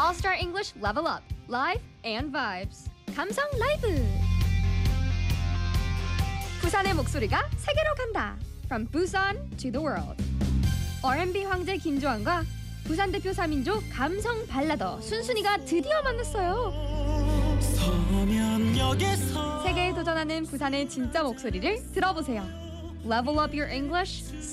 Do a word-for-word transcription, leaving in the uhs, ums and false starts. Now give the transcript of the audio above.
All-Star English Level Up, Live and Vibes. 감성 라이브. 부산의 목소리가 세계로 간다. From Busan to the world. 알앤비 황제 김조한과 부산 대표 삼 인조 감성 발라더 순순이가 드디어 만났어요. 세계에 도전하는 부산의 진짜 목소리를 들어보세요. Level up your English